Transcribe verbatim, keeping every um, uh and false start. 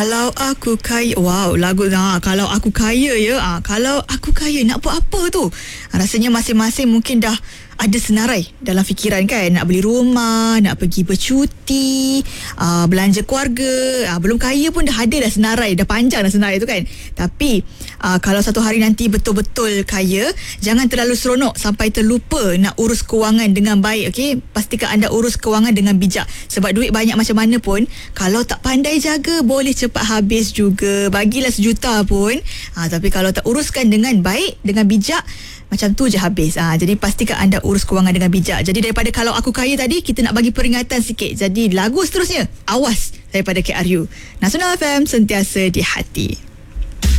Kalau aku kaya, wow, lagu ha, kalau aku kaya ya, ha, kalau aku kaya nak buat apa tu? Ha, rasanya masing-masing mungkin dah ada senarai dalam fikiran kan, nak beli rumah, nak pergi bercuti, uh, belanja keluarga, uh, belum kaya pun dah ada dah senarai, dah panjang dah senarai tu kan. Tapi uh, kalau satu hari nanti betul-betul kaya, jangan terlalu seronok sampai terlupa nak urus kewangan dengan baik, okey? Pastikan anda urus kewangan dengan bijak, sebab duit banyak macam mana pun kalau tak pandai jaga boleh cepat habis juga. Bagilah sejuta pun, uh, tapi kalau tak uruskan dengan baik, dengan bijak, macam tu je habis. Ha, jadi pastikan anda urus kewangan dengan bijak. Jadi daripada kalau aku kaya tadi, kita nak bagi peringatan sikit. Jadi lagu seterusnya, awas daripada K R U. Nasional F M, sentiasa di hati.